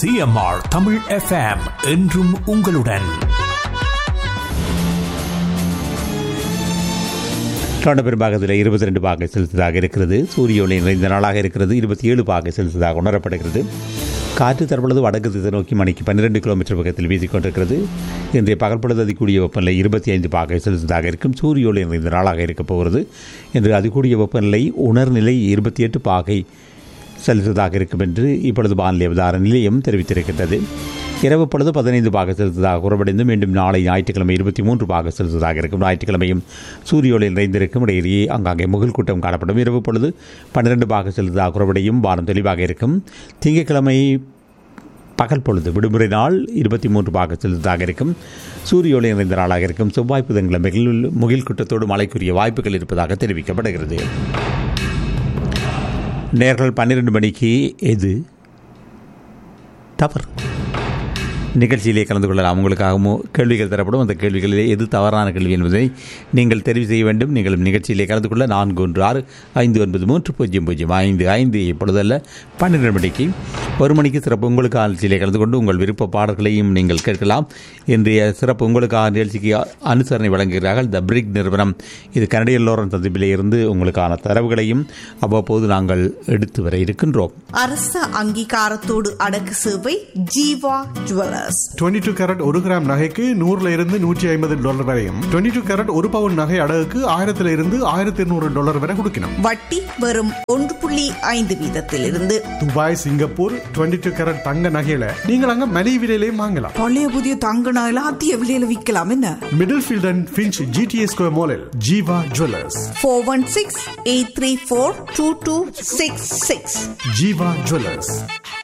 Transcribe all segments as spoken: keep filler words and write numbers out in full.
C M R Tamil F M என்றும் உங்களுடன். தொடர் பெரும்பாகத்தில் இருபத்தி ரெண்டு பாகை செலுத்ததாக இருக்கிறது. சூரிய ஒளி நிறைந்த நாளாக இருக்கிறது. இருபத்தி ஏழு பாகை செலுத்ததாக உணரப்படுகிறது. காற்று தற்பொழுது வடக்கு திசை நோக்கி மணிக்கு பன்னிரெண்டு கிலோமீட்டர் பக்கத்தில் வீசிக்கொண்டிருக்கிறது. இன்றைய பகல் பொழுது அதிகூடிய வெப்பநிலை இருபத்தி ஐந்து பாகை செலுத்ததாக இருக்கும். சூரிய ஒளி நிறைந்த நாளாக இருக்கப் போகிறது. இன்று அதிகூடிய வெப்பநிலை உணர்நிலை இருபத்தி எட்டு பாகை செலுத்ததாக இருக்கும் என்று இப்பொழுது வானிலை அவதார நிலையம் தெரிவித்திருக்கின்றது. இரவு பொழுது பதினைந்து பாக செலுத்ததாக குறைவடைந்து மீண்டும் நாளை ஞாயிற்றுக்கிழமை இருபத்தி மூன்று பாக செலுத்ததாக இருக்கும். ஞாயிற்றுக்கிழமையும் சூரிய ஒளி நிறைந்திருக்கும். இடையிலேயே அங்காங்கே முகில் கூட்டம் காணப்படும். இரவு பொழுது பன்னிரண்டு பாக செலுத்ததாக குறைவடையும். வானம் தெளிவாக இருக்கும். திங்கட்கிழமை பகல் பொழுது விடுமுறை நாள் இருபத்தி மூன்று பாக செலுத்ததாக இருக்கும். சூரிய ஒளி நிறைந்த நாளாக இருக்கும். செவ்வாய் புதன்கிழமைகளில் முகில் கூட்டத்தோடு மழைக்குரிய வாய்ப்புகள் இருப்பதாக தெரிவிக்கப்படுகிறது. நேர்கள் பன்னிரண்டு மணிக்கு எது தவறு நிகழ்ச்சியிலே கலந்து கொள்ளலாம். உங்களுக்காக கேள்விகள் தரப்படும். அந்த கேள்விகளிலே எது தவறான கேள்வி என்பதை நீங்கள் தெரிவு செய்ய வேண்டும். நீங்கள் நிகழ்ச்சியிலே கலந்து கொள்ள நான்கு ஒன்று ஆறு ஐந்து ஒன்பது மூன்று பூஜ்ஜியம் பூஜ்ஜியம் ஐந்து ஐந்து இப்பொழுதல்ல பன்னிரெண்டு மணிக்கு ஒரு மணிக்கு சிறப்பு உங்களுக்காக நிகழ்ச்சியிலே கலந்து கொண்டு உங்கள் விருப்ப பாடல்களையும் நீங்கள் கேட்கலாம். இன்றைய சிறப்பு உங்களுக்காக நிகழ்ச்சிக்கு அனுசரணை வழங்குகிறார்கள் த பிரிக் நிறுவனம். இது கனடியன் லோரன்ஸ் சந்திப்பிலே இருந்து உங்களுக்கான தரவுகளையும் அவ்வப்போது நாங்கள் எடுத்து வர இருக்கின்றோம். அரச அங்கீகாரத்தோடு அடக்கு சேவை ஜீவா ஜுவல்லர்ஸ். இருபத்தி ரெண்டு கேரட் ஒரு கிராம் நகைக்கு நூறுல இருந்து நூற்றி ஐம்பது டாலர் வரையும், இருபத்தி ரெண்டு கேரட் ஒரு பவுன் நகை அடகுக்கு ஆயிரத்துல இருந்து ஆயிரத்தி இருநூறு டாலர் வரை கொடுக்கணும். வட்டி வெறும் ஒன்று புள்ளி ஐந்து வீதத்தில் இருந்து. துபாய், சிங்கப்பூர் இருபத்தி ரெண்டு கேரட் தங்க நகையில நீங்கள் அங்க மலிவு விலையிலேயும் வாங்கலாம். பழைய புதிய தங்க நகையில அதிக விலையில விற்கலாம். என்ன middle field and Finch GTA square மாலில் Jeeva jewellers. Four one six eight three four two two six six. Jeeva jewellers.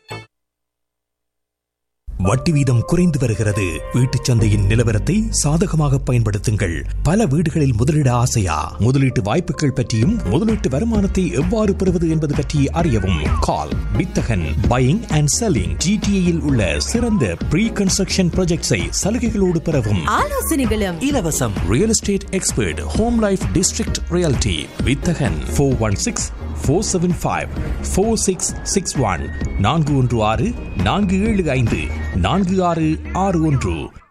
வட்டி வீதம் குறைந்து வருகிறது. வீட்டுச் சந்தையின் நிலவரத்தை சாதகமாக பயன்படுத்துங்கள். பல வீடுகளில் முதலீடு ஆசையா? முதலீட்டு வாய்ப்புகள் பற்றியும் முதலீட்டு வருமானத்தை எவ்வாறு பெறுவது என்பது பற்றி அறியவும் கால் வித்தகன் பையிங் அண்ட் செல்லிங். ஜிடிஏயில் உள்ள சிறந்த ப்ரீ கன்ஸ்ட்ரக்ஷன் ப்ராஜெக்ட்ஸை சலுகைகளோடு பெறவும் ஆலோசனைகளும் இலவசம். Real estate expert home life district reality வித்தகன் four one six four seven five four six six one நான்கு ஒன்று ஆறு நான்கு ஏழு ஐந்து நான்கு ஆறு ஆறு ஒன்று.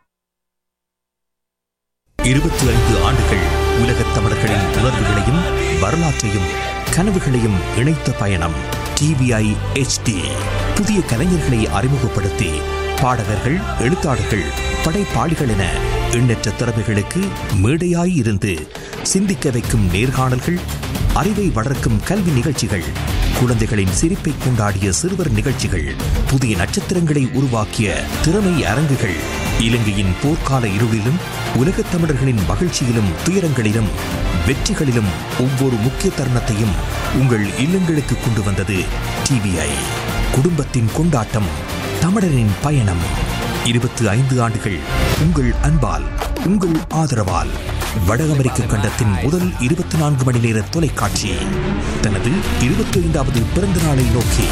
இருபத்தி ஐந்து ஆண்டுகள் உலகத் தமிழர்களின் உணர்வுகளையும் வரலாற்றையும் கனவுகளையும் இணைத்த பயணம் டிவிஐ எச்டி. புதிய கலைஞர்களை அறிமுகப்படுத்தி பாடகர்கள், எழுத்தாளர்கள், படைப்பாளிகள் என எண்ணற்ற திறமைகளுக்கு மேடையாய் இருந்து சிந்திக்க வைக்கும் நேர்காணல்கள், அறிவை வளர்க்கும் கல்வி நிகழ்ச்சிகள், குழந்தைகளின் சிரிப்பை கொண்டாடிய சிறுவர் நிகழ்ச்சிகள், புதிய நட்சத்திரங்களை உருவாக்கிய திறமை அரங்குகள், இலங்கையின் போர்க்கால இருளிலும் உலகத் தமிழர்களின் மகிழ்ச்சியிலும் துயரங்களிலும் வெற்றிகளிலும் ஒவ்வொரு முக்கிய தருணத்தையும் உங்கள் இல்லங்களுக்கு கொண்டு வந்தது டிவிஐ. குடும்பத்தின் கொண்டாட்டம், தமிழரின் பயணம். இருபத்தி ஐந்து ஆண்டுகள் உங்கள் அன்பால், உங்கள் ஆதரவால் வட அமெரிக்க கண்டத்தின் முதல் இருபத்தி நான்கு மணி நேர தொலைக்காட்சி தனது இருபத்தி ஐந்தாவது பிறந்த நாளை நோக்கி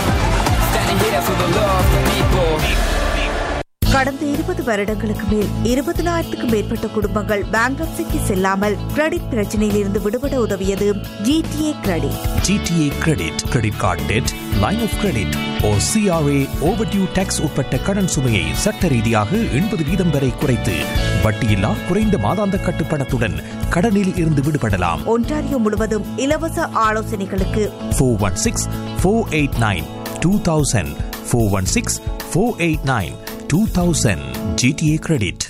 கடந்த இருபது வருடங்களுக்கு மேல் இருபதினாயிரத்துக்கும் மேற்பட்ட குடும்பங்கள் பேங்க்ரப்சிக்கு செல்லாமல் கிரெடிட் பிரச்சனையில் இருந்து விடுபட உதவியது GTA credit. GTA credit, credit card dead, line of credit O CRA overdue tax உட்பட்ட கடன் சுமையை சட்ட ரீதியாக எண்பது வீதம் வரை குறைத்து வட்டியில்லா குறைந்த மாதாந்த கட்டுப்பணத்துடன் கடனில் இருந்து விடுபடலாம். ஒன்டாரியோ முழுவதும் இலவச ஆலோசனைகளுக்கு four one six four eight nine two thousand four one six four eight nine two thousand. GTA credit.